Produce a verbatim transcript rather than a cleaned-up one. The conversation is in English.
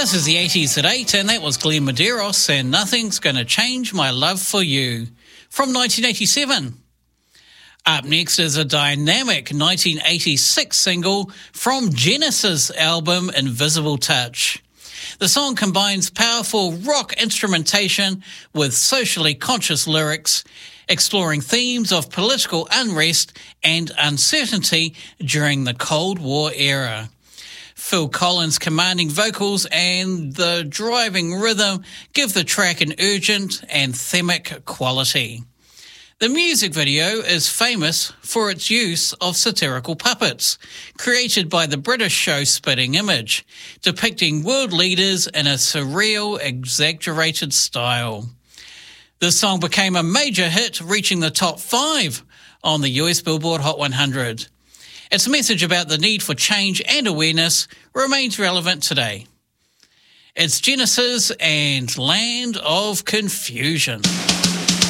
This is the eighties at eight, and that was Glenn Medeiros and Nothing's Gonna Change My Love for You from nineteen eighty-seven. Up next is a dynamic nineteen eighty-six single from Genesis' album Invisible Touch. The song combines powerful rock instrumentation with socially conscious lyrics, exploring themes of political unrest and uncertainty during the Cold War era. Phil Collins' commanding vocals and the driving rhythm give the track an urgent and anthemic quality. The music video is famous for its use of satirical puppets, created by the British show Spitting Image, depicting world leaders in a surreal, exaggerated style. The song became a major hit, reaching the top five on the U S Billboard Hot one hundred. Its message about the need for change and awareness remains relevant today. It's Genesis and Land of Confusion.